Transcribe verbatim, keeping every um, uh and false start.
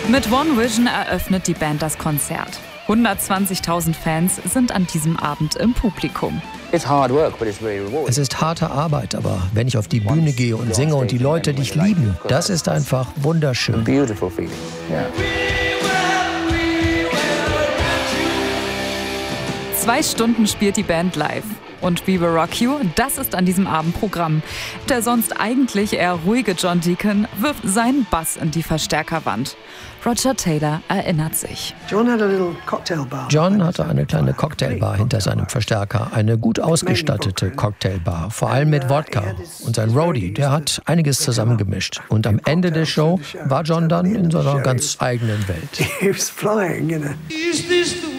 Mit One Vision eröffnet die Band das Konzert. hundertzwanzigtausend Fans sind an diesem Abend im Publikum. Es ist harte Arbeit, aber wenn ich auf die Bühne gehe und singe und die Leute dich lieben, das ist einfach wunderschön. Zwei Stunden spielt die Band live. Und We Will Rock You, das ist an diesem Abend Programm. Der sonst eigentlich eher ruhige John Deacon wirft seinen Bass in die Verstärkerwand. Roger Taylor erinnert sich. John hatte eine kleine Cocktailbar hinter seinem Verstärker, eine gut ausgestattete Cocktailbar, vor allem mit Wodka. Und sein Roadie, der hat einiges zusammengemischt. Und am Ende der Show war John dann in seiner ganz eigenen Welt.